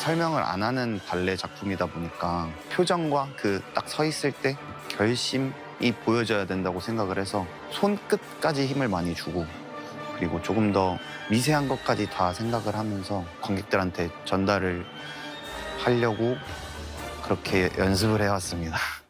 설명을 안 하는 발레 작품이다 보니까 표정과 그 딱 서 있을 때 결심이 보여져야 된다고 생각을 해서 손끝까지 힘을 많이 주고 그리고 조금 더 미세한 것까지 다 생각을 하면서 관객들한테 전달을 하려고 그렇게 연습을 해왔습니다.